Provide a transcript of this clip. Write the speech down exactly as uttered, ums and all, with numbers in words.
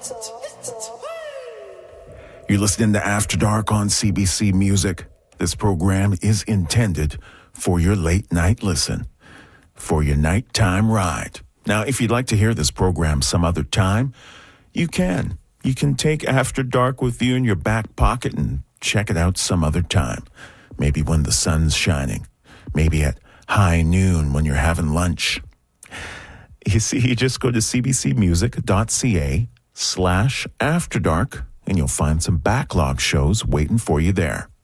You're listening to After Dark on C B C Music. This program is intended for your late night listen, for your nighttime ride. Now, if you'd like to hear this program some other time, you can. You can take After Dark with you in your back pocket and check it out some other time. Maybe when the sun's shining. Maybe at high noon when you're having lunch. You see, you just go to cbcmusic.ca slash After Dark, and you'll find some backlog shows waiting for you there.